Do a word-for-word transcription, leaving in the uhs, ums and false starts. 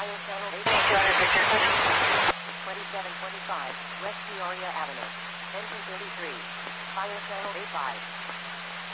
Fire channel eight. twenty-seven twenty-five, West Peoria Avenue. Engine thirty-three. Fire channel eight five.